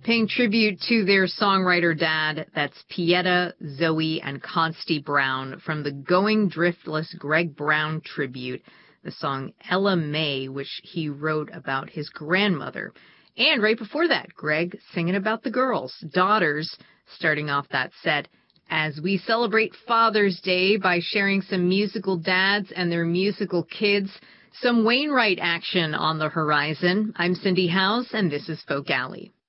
paying tribute to their songwriter dad. That's Pieta, Zoe, and Consti Brown from the Going Driftless Greg Brown tribute, the song Ella May, which he wrote about his grandmother. And right before that, Greg singing about the girls, daughters, starting off that set as we celebrate Father's Day by sharing some musical dads and their musical kids. Some Wainwright action on the horizon. I'm Cindy House, and this is Folk Alley.